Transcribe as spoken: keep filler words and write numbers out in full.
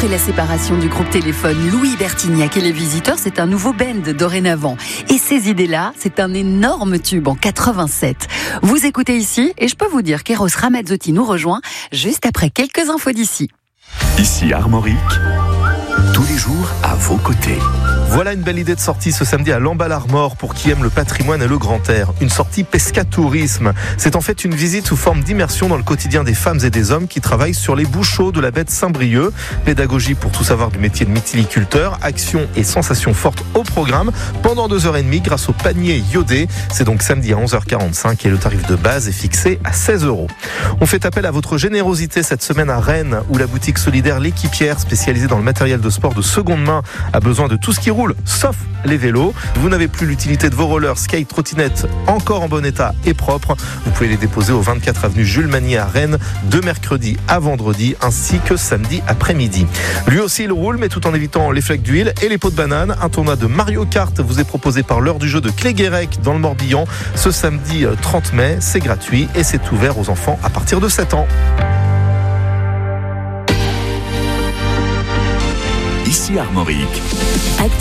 Après la séparation du groupe Téléphone, Louis Bertignac et les Visiteurs, c'est un nouveau band dorénavant. Et ces idées-là, c'est un énorme tube en quatre-vingt-sept. Vous écoutez ici, et je peux vous dire qu'Eros Ramazzotti nous rejoint juste après quelques infos d'ici. Ici Armorique, tous les jours à vos côtés. Voilà une belle idée de sortie ce samedi à Lamballe-Armor pour qui aime le patrimoine et le grand air. Une sortie pescatourisme. C'est en fait une visite sous forme d'immersion dans le quotidien des femmes et des hommes qui travaillent sur les bouchots de la baie de Saint-Brieuc. Pédagogie pour tout savoir du métier de mytiliculteur, action et sensations fortes au programme pendant deux heures trente grâce au panier iodé. C'est donc samedi à onze heures quarante-cinq et le tarif de base est fixé à seize euros. On fait appel à votre générosité cette semaine à Rennes où la boutique solidaire L'Équipière spécialisée dans le matériel de sport de seconde main a besoin de tout ce qui roule sauf les vélos. Vous n'avez plus l'utilité de vos rollers, skate, trottinettes encore en bon état et propre. Vous pouvez les déposer au vingt-quatre avenue Jules Magnier à Rennes de mercredi à vendredi ainsi que samedi après-midi. Lui aussi il roule mais tout en évitant les flecs d'huile et les pots de banane. Un tournoi de Mario Kart vous est proposé par l'heure du jeu de Cléguérec dans le Morbihan ce samedi trente mai. C'est gratuit et c'est ouvert aux enfants à partir de sept ans. Ici Armorique.